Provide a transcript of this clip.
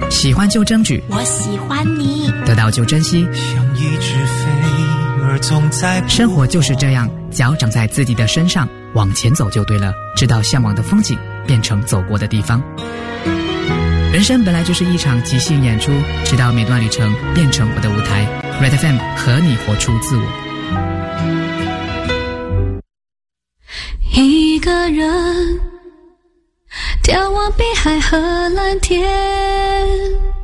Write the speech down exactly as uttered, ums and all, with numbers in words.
喜欢就争取， 我喜欢你， 得到就珍惜。 像一只飞儿总在， 生活就是这样，脚长在自己的身上，往前走就对了，直到向往的风景变成走过的地方。人生本来就是一场即兴演出，直到每段旅程变成我的舞台。 Red F M 和你活出自我。 一个人眺望碧海和蓝天，